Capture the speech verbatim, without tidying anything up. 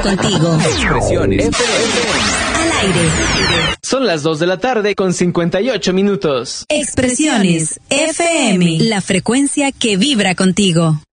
contigo. Expresiones F M. Al aire. Son las dos de la tarde con cincuenta y ocho minutos. Expresiones F M. La frecuencia que vibra contigo.